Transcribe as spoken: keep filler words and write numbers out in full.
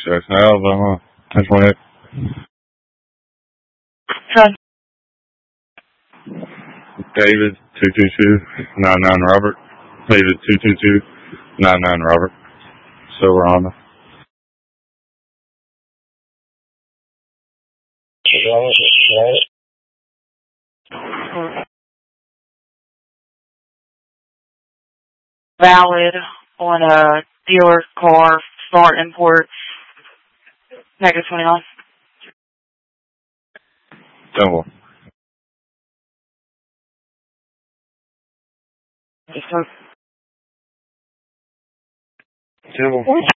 Jackson, Alabama. ten twenty-eight. Son. David, two two two, nine nine Robert. David, two two two, nine nine Robert. Silver Honda. Valid on a dealer car, smart import, negative twenty-nine. Temple. Yes, sir. Temple.